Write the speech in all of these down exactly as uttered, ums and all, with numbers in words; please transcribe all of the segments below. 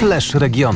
Flash regionu.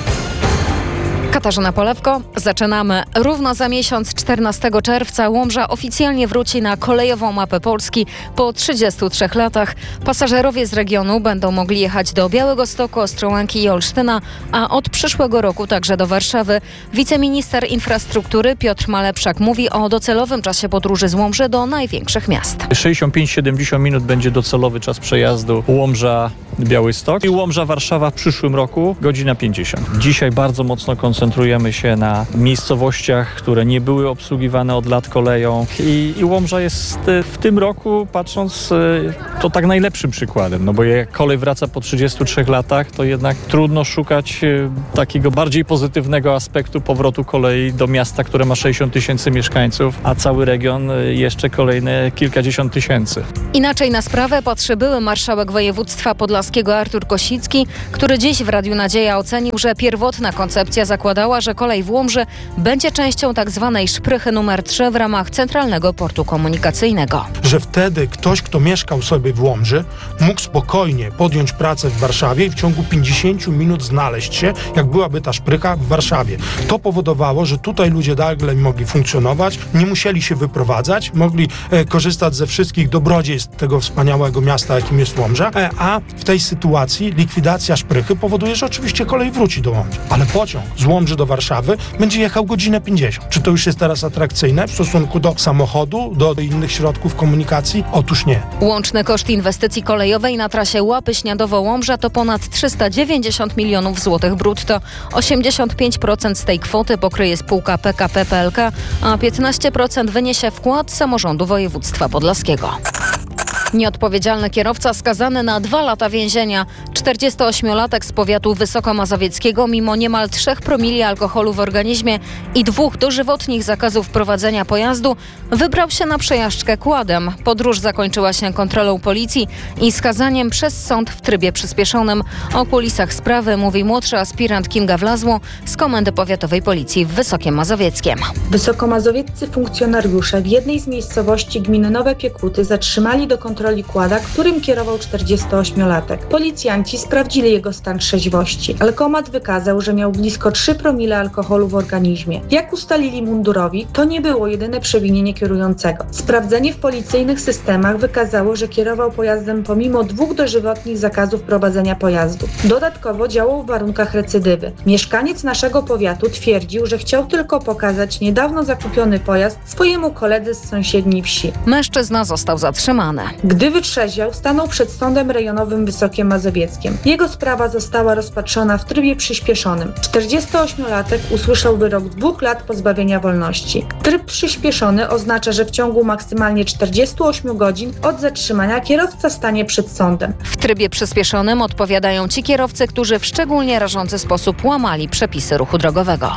Katarzyna Polewko. Zaczynamy. Równo za miesiąc, czternastego czerwca, Łomża oficjalnie wróci na kolejową mapę Polski po trzydziestu trzech latach. Pasażerowie z regionu będą mogli jechać do Białegostoku, Ostrołęki i Olsztyna, a od przyszłego roku także do Warszawy. Wiceminister infrastruktury Piotr Malepszak mówi o docelowym czasie podróży z Łomży do największych miast. sześćdziesiąt pięć do siedemdziesięciu minut będzie docelowy czas przejazdu Łomża-Białystok i Łomża-Warszawa w przyszłym roku godzina pięćdziesiąt. Dzisiaj bardzo mocno koncentrujemy się na miejscowościach, które nie były obsługiwane od lat koleją i, i Łomża jest w tym roku, patrząc, to tak najlepszym przykładem, no bo jak kolej wraca po trzydziestu trzech latach, to jednak trudno szukać takiego bardziej pozytywnego aspektu powrotu kolei do miasta, które ma sześćdziesiąt tysięcy mieszkańców, a cały region jeszcze kolejne kilkadziesiąt tysięcy. Inaczej na sprawę patrzy były marszałek województwa podlaskiego Artur Kosicki, który dziś w Radiu Nadzieja ocenił, że pierwotna koncepcja zakładała, że kolej w Łomży będzie częścią tak zwanej szprychy numer trzy w ramach Centralnego Portu Komunikacyjnego. Że wtedy ktoś, kto mieszkał sobie w Łomży, mógł spokojnie podjąć pracę w Warszawie i w ciągu pięćdziesięciu minut znaleźć się, jak byłaby ta szprycha w Warszawie. To powodowało, że tutaj ludzie dalej mogli funkcjonować, nie musieli się wyprowadzać, mogli e, korzystać ze wszystkich dobrodziejstw tego wspaniałego miasta, jakim jest Łomża, e, a w tej sytuacji likwidacja szprychy powoduje, że oczywiście kolej wróci do Łomży. Ale pociąg z Łomży do Warszawy będzie jechał godzinę pięćdziesiąt. Czy to już jest teraz atrakcyjne w stosunku do samochodu, do innych środków komunikacji? Otóż nie. Łączny koszt inwestycji kolejowej na trasie Łapy Śniadowo-Łomża to ponad trzysta dziewięćdziesiąt milionów złotych brutto. osiemdziesiąt pięć procent z tej kwoty pokryje spółka P K P P L K, a piętnaście procent wyniesie wkład samorządu województwa podlaskiego. Nieodpowiedzialny kierowca skazany na dwa lata więzienia. czterdziestoośmiolatek z powiatu wysokomazowieckiego mimo niemal trzech promili alkoholu w organizmie i dwóch dożywotnich zakazów prowadzenia pojazdu wybrał się na przejażdżkę quadem. Podróż zakończyła się kontrolą policji i skazaniem przez sąd w trybie przyspieszonym. O kulisach sprawy mówi młodszy aspirant Kinga Wlazło z Komendy Powiatowej Policji w Wysokiem Mazowieckiem. Wysokomazowieccy funkcjonariusze w jednej z miejscowości gminy Nowe Piekuty zatrzymali do kontroli Kłada, którym kierował czterdziestoośmiolatek. Policjanci sprawdzili jego stan trzeźwości. Alkomat wykazał, że miał blisko trzy promile alkoholu w organizmie. Jak ustalili mundurowi, to nie było jedyne przewinienie kierującego. Sprawdzenie w policyjnych systemach wykazało, że kierował pojazdem pomimo dwóch dożywotnich zakazów prowadzenia pojazdu. Dodatkowo działał w warunkach recydywy. Mieszkaniec naszego powiatu twierdził, że chciał tylko pokazać niedawno zakupiony pojazd swojemu koledze z sąsiedniej wsi. Mężczyzna został zatrzymany. Gdy wytrzeźwiał, stanął przed Sądem Rejonowym w Wysokiem Mazowieckiem. Jego sprawa została rozpatrzona w trybie przyspieszonym. czterdziestoośmiolatek usłyszał wyrok dwóch lat pozbawienia wolności. Tryb przyspieszony oznacza, że w ciągu maksymalnie czterdziestu ośmiu godzin od zatrzymania kierowca stanie przed sądem. W trybie przyspieszonym odpowiadają ci kierowcy, którzy w szczególnie rażący sposób łamali przepisy ruchu drogowego.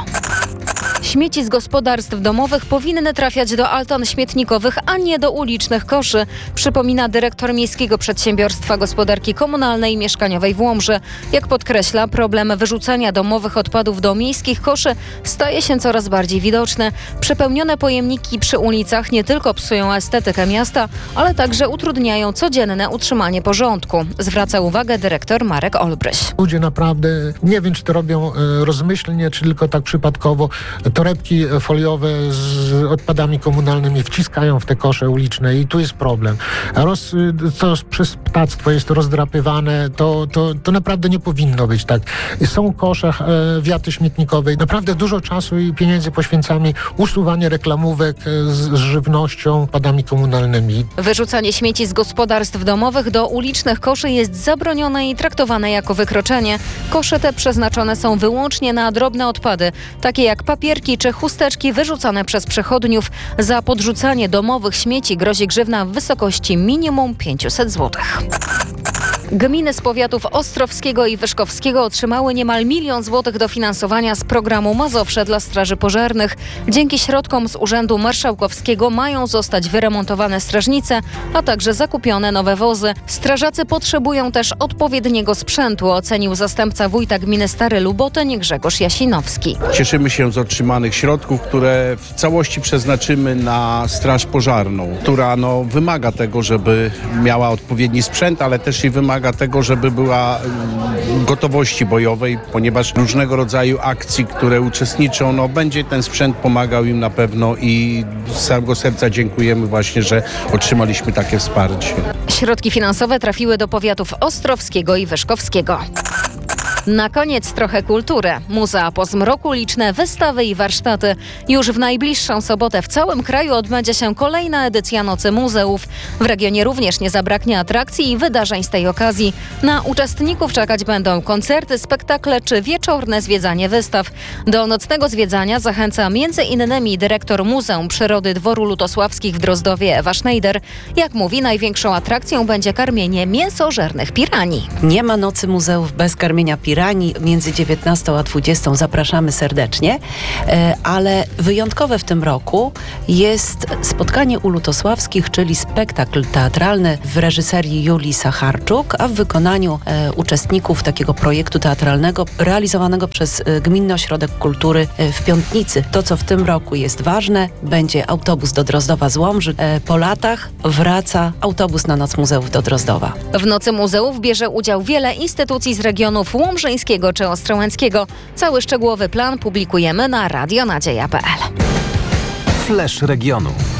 Śmieci z gospodarstw domowych powinny trafiać do altan śmietnikowych, a nie do ulicznych koszy, przypomina dyrektor Miejskiego Przedsiębiorstwa Gospodarki Komunalnej i Mieszkaniowej w Łomży. Jak podkreśla, problem wyrzucania domowych odpadów do miejskich koszy staje się coraz bardziej widoczny. Przepełnione pojemniki przy ulicach nie tylko psują estetykę miasta, ale także utrudniają codzienne utrzymanie porządku, zwraca uwagę dyrektor Marek Olbryś. Ludzie naprawdę, nie wiem, czy to robią e, rozmyślnie, czy tylko tak przypadkowo, torebki foliowe z odpadami komunalnymi wciskają w te kosze uliczne i tu jest problem. Roz, co przez ptactwo jest rozdrapywane, to, to, to naprawdę nie powinno być tak. Są kosze, e, wiaty śmietnikowe. Naprawdę dużo czasu i pieniędzy poświęcamy usuwanie reklamówek z, z żywnością, odpadami komunalnymi. Wyrzucanie śmieci z gospodarstw domowych do ulicznych koszy jest zabronione i traktowane jako wykroczenie. Kosze te przeznaczone są wyłącznie na drobne odpady, takie jak papierki czy chusteczki wyrzucane przez przechodniów. Za podrzucanie domowych śmieci grozi grzywna w wysokości minimum pięćset złotych. Gminy z powiatów ostrowskiego i wyszkowskiego otrzymały niemal milion złotych dofinansowania z programu Mazowsze dla straży pożarnych. Dzięki środkom z Urzędu Marszałkowskiego mają zostać wyremontowane strażnice, a także zakupione nowe wozy. Strażacy potrzebują też odpowiedniego sprzętu, ocenił zastępca wójta gminy Stary Lubotyń Grzegorz Jasinowski. Cieszymy się z otrzymania otrzymanych środków, które w całości przeznaczymy na Straż Pożarną, która no, wymaga tego, żeby miała odpowiedni sprzęt, ale też i wymaga tego, żeby była gotowości bojowej, ponieważ różnego rodzaju akcji, które uczestniczą, no, będzie ten sprzęt pomagał im na pewno i z całego serca dziękujemy właśnie, że otrzymaliśmy takie wsparcie. Środki finansowe trafiły do powiatów ostrowskiego i wyszkowskiego. Na koniec trochę kultury. Muzea po zmroku, liczne wystawy i warsztaty. Już w najbliższą sobotę w całym kraju odbędzie się kolejna edycja Nocy Muzeów. W regionie również nie zabraknie atrakcji i wydarzeń z tej okazji. Na uczestników czekać będą koncerty, spektakle czy wieczorne zwiedzanie wystaw. Do nocnego zwiedzania zachęca między innymi dyrektor Muzeum Przyrody Dworu Lutosławskich w Drozdowie Ewa Schneider. Jak mówi, największą atrakcją będzie karmienie mięsożernych piranii. Nie ma Nocy Muzeów bez karmienia piranii. Między dziewiętnastą a dwudziestą zapraszamy serdecznie, ale wyjątkowe w tym roku jest spotkanie u Lutosławskich, czyli spektakl teatralny w reżyserii Julii Sacharczuk, a w wykonaniu e, uczestników takiego projektu teatralnego realizowanego przez e, Gminny Ośrodek Kultury e, w Piątnicy. To, co w tym roku jest ważne, będzie autobus do Drozdowa z Łomży. E, po latach wraca autobus na Noc Muzeów do Drozdowa. W Nocy Muzeów bierze udział wiele instytucji z regionów łomżyńskiego czy ostrołęckiego. Cały szczegółowy plan publikujemy na radio nadzieja kropka p l. Flash regionu.